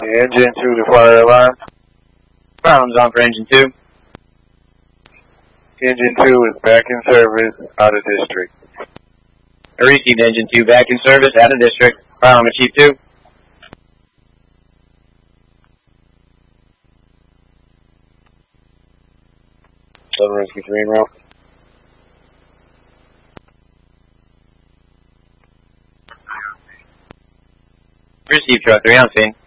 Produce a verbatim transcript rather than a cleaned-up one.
Engine two to fire alarm. Problems on for engine two. Engine two is back in service, out of district. I received engine two back in service, out of district. Problem with Chief two. Southern Rescue three en route. Received truck three on scene.